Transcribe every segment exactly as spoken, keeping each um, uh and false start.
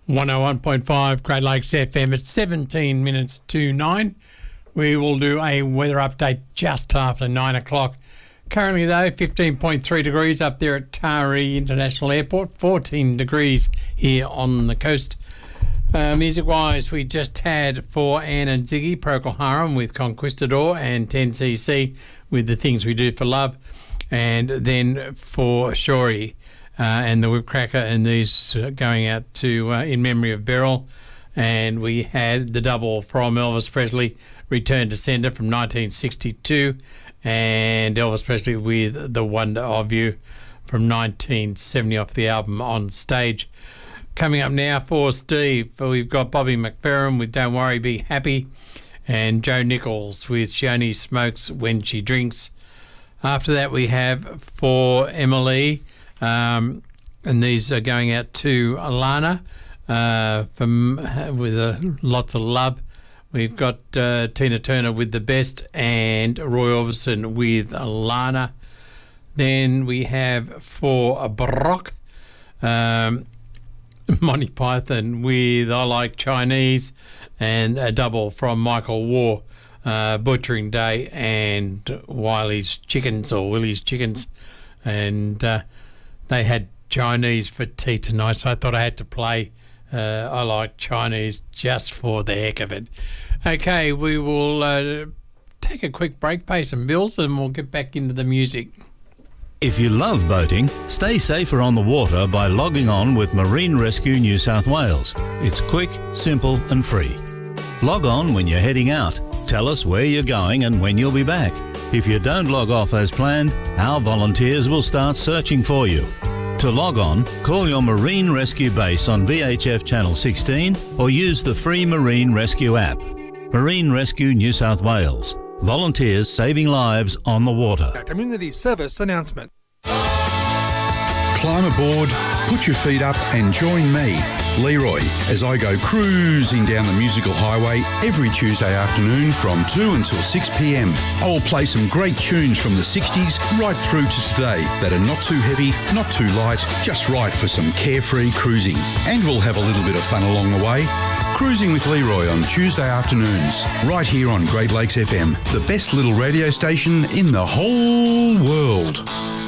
one oh one point five Great Lakes F M. It's seventeen minutes to nine. We will do a weather update just after nine o'clock. Currently, though, fifteen point three degrees up there at Taree International Airport, fourteen degrees here on the coast. Uh, music-wise, we just had for Anne and Ziggy, Procol Harum with Conquistador, and ten C C with The Things We Do for Love. And then for Shorey uh, and the Whipcracker, and these uh, going out to uh, In Memory of Beryl. And we had the double from Elvis Presley, Return to Sender from nineteen sixty-two, and Elvis Presley with The Wonder of You from nineteen seventy off the album On Stage. Coming up now for Steve, we've got Bobby McFerrin with Don't Worry, Be Happy, and Joe Nichols with She Only Smokes When She Drinks. After that, we have for Emily, um, and these are going out to Alana uh, from with uh, lots of love. We've got uh, Tina Turner with The Best and Roy Orbison with Alana. Then we have for Brock, um, Monty Python with I Like Chinese, and a double from Michael War, uh, Butchering Day and Wiley's Chickens or Willie's Chickens. And uh, they had Chinese for tea tonight, so I thought I had to play uh, I Like Chinese just for the heck of it. Okay, we will uh, take a quick break, pay some bills, and we'll get back into the music. If you love boating, stay safer on the water by logging on with Marine Rescue New South Wales. It's quick, simple and free. Log on when you're heading out. Tell us where you're going and when you'll be back. If you don't log off as planned, our volunteers will start searching for you. To log on, call your Marine Rescue base on V H F Channel sixteen or use the free Marine Rescue app. Marine Rescue New South Wales. Volunteers saving lives on the water. A community service announcement. Climb aboard, put your feet up and join me, Leroy, as I go cruising down the musical highway every Tuesday afternoon from two until six p m. I will play some great tunes from the sixties right through to today that are not too heavy, not too light, just right for some carefree cruising. And we'll have a little bit of fun along the way. Cruising with Leroy on Tuesday afternoons, right here on Great Lakes F M, the best little radio station in the whole world.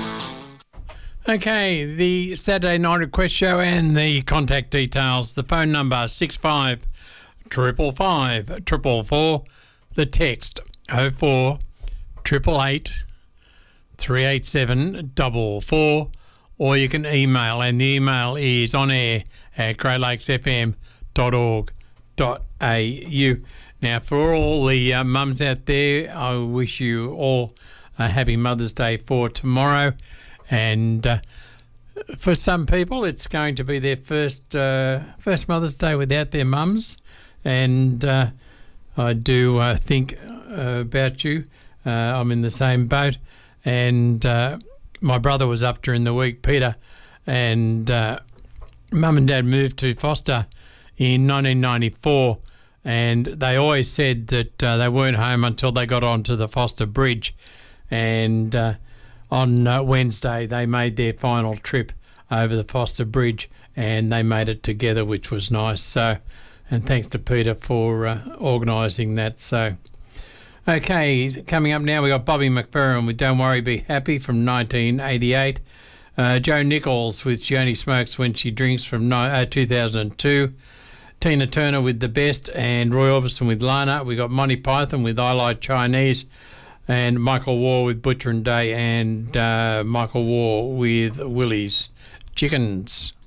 Okay, the Saturday Night Request Show and the contact details. The phone number six five triple five triple four. The text oh four triple eight three eight seven double four. Or you can email, and the email is on air at great lakes f m dot org dot a u. Now, for all the uh, mums out there, I wish you all a happy Mother's Day for tomorrow. And uh, for some people, it's going to be their first uh, first Mother's Day without their mums. And uh, I do uh, think uh, about you. Uh, I'm in the same boat. And uh, my brother was up during the week, Peter, and uh, Mum and Dad moved to Foster in nineteen ninety-four. And they always said that uh, they weren't home until they got onto the Foster Bridge. And Uh, On uh, Wednesday, they made their final trip over the Foster Bridge, and they made it together, which was nice. So, and thanks to Peter for uh, organising that. So, okay, coming up now, we got Bobby McFerrin with Don't Worry, Be Happy from nineteen eighty-eight. Uh, Joe Nichols with She Only Smokes When She Drinks from ni- uh, two thousand two. Tina Turner with The Best, and Roy Orbison with Lana. We got Monty Python with I Like Chinese, and Michael War with Butchering Day, and uh, Michael War with Willie's Chickens.